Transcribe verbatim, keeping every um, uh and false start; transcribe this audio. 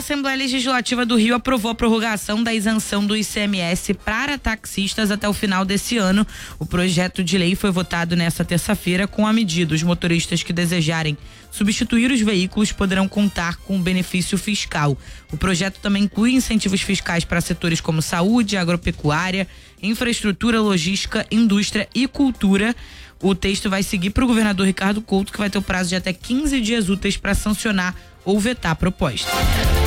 Assembleia Legislativa do Rio aprovou a prorrogação da isenção do I C M S para taxistas até o final desse ano. O projeto de lei foi votado nesta terça-feira. Com a medida, os motoristas que desejarem substituir os veículos poderão contar com benefício fiscal. O projeto também inclui incentivos fiscais para setores como saúde, agropecuária, infraestrutura, logística, indústria e cultura. O texto vai seguir para o governador Ricardo Couto, que vai ter o prazo de até quinze dias úteis para sancionar ou vetar a proposta.